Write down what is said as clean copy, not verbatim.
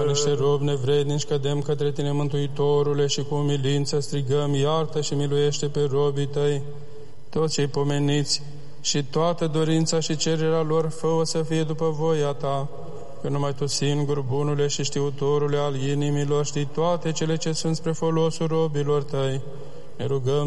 niște robi nevrednici cădem către Tine, Mântuitorule, și cu umilință strigăm, iartă și miluiește pe robii Tăi, toți cei pomeniți, și toată dorința și cererea lor fă-o să fie după voia Ta, că numai Tu, singur, bunule și știutorule al inimilor, știi toate cele ce sunt spre folosul robilor Tăi. Ne rugăm